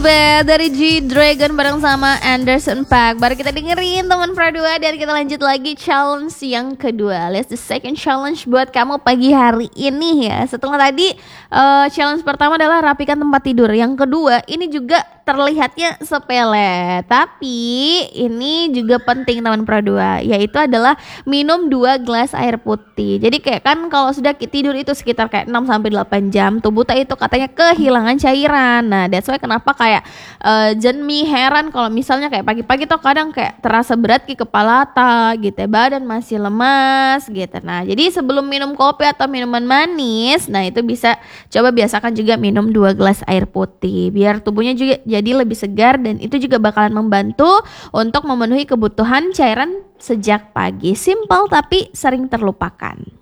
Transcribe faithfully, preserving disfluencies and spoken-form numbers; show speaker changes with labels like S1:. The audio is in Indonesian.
S1: Bad dari G-Dragon bareng sama Anderson .Paak. Baru kita dengerin teman Pro dua dan kita lanjut lagi challenge yang kedua. Let's the second challenge buat kamu pagi hari ini ya. Setelah tadi uh, challenge pertama adalah rapikan tempat tidur. Yang kedua ini juga terlihatnya sepele, tapi ini juga penting teman Pro dua, yaitu adalah minum dua gelas air putih. Jadi kayak kan kalau sudah tidur itu sekitar kayak enam sampai delapan jam, tubuh kita itu katanya kehilangan cairan. Nah, that's why kenapa kayak uh, Jenmi heran kalau misalnya kayak pagi-pagi tuh kadang kayak terasa berat di kepala ta gitu, badan masih lemas gitu. Nah, jadi sebelum minum kopi atau minuman manis, nah itu bisa coba biasakan juga minum dua gelas air putih biar tubuhnya juga jadi lebih segar, dan itu juga bakalan membantu untuk memenuhi kebutuhan cairan sejak pagi. Simple tapi sering terlupakan.